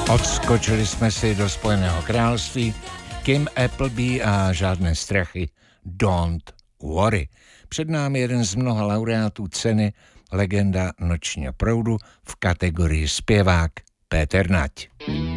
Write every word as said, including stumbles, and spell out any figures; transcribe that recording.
Odskočili jsme si do Spojeného království, Kim Appleby a žádné strachy, Don't Worry. Před námi jeden z mnoha laureátů ceny Legenda nočního proudu v kategorii zpěvák Péter Nať.